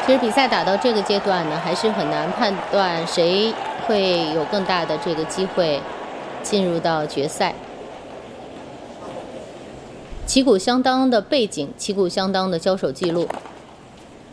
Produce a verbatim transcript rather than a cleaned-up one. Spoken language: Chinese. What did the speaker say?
其实比赛打到这个阶段呢，还是很难判断谁会有更大的这个机会进入到决赛。旗鼓相当的背景，旗鼓相当的交手记录。